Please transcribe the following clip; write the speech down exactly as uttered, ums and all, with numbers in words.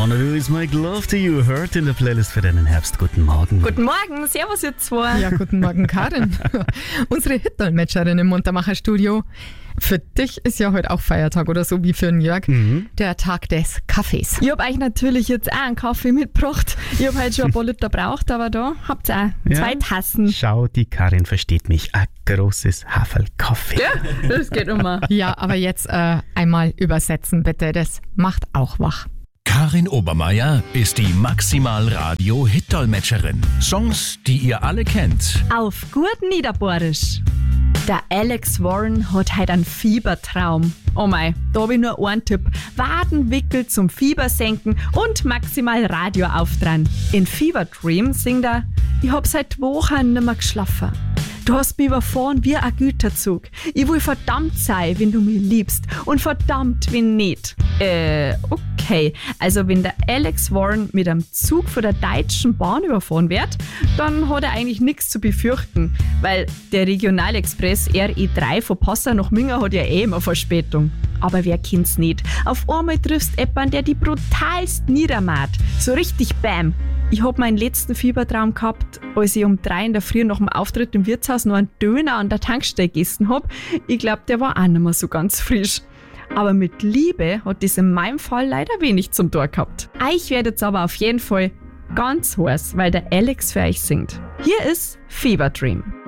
Wanna Do Is Make Love To You, hört in der Playlist für deinen Herbst. Guten Morgen. Guten Morgen, servus ihr zwei. Ja, guten Morgen, Karin. Unsere Hitdolmetscherin im Muntermacher-Studio. Für dich ist ja heute auch Feiertag oder so wie für den Jörg, mhm. der Tag des Kaffees. Ich habe euch natürlich jetzt auch einen Kaffee mitgebracht. Ich habe heute schon ein paar Liter braucht, aber da habt ihr auch ja. zwei Tassen. Schau, die Karin versteht mich. Ein großes Haferl Kaffee. Ja, das geht immer. Ja, aber jetzt äh, einmal übersetzen bitte, das macht auch wach. Karin Obermeier ist die Maximal-Radio-Hit-Dolmetscherin. Songs, die ihr alle kennt. Auf gut Niederbohrisch. Der Alex Warren hat heute einen Fiebertraum. Oh mei, da habe ich nur einen Tipp. Wadenwickel zum Fiebersenken und maximal Radio aufdrehen. In Fever Dream singt er: Ich hab seit Wochen nimmer geschlafen. Du hast mich überfahren wie ein Güterzug. Ich will verdammt sein, wenn du mich liebst. Und verdammt, wenn nicht. Äh, okay. Also wenn der Alex Warren mit einem Zug von der Deutschen Bahn überfahren wird, dann hat er eigentlich nichts zu befürchten. Weil der Regionalexpress R E drei von Passau nach Minga hat ja eh immer Verspätung. Aber wer kennt's nicht? Auf einmal triffst du jemanden, der die brutalst niedermacht. So richtig bam. Ich hab meinen letzten Fiebertraum gehabt, als ich um drei in der Früh nach dem Auftritt im Wirtshaus noch einen Döner an der Tankstelle gegessen hab. Ich glaub, der war auch nicht mehr so ganz frisch. Aber mit Liebe hat das in meinem Fall leider wenig zum Tor gehabt. Euch werdet's aber auf jeden Fall ganz heiß, weil der Alex für euch singt. Hier ist Fever Dream.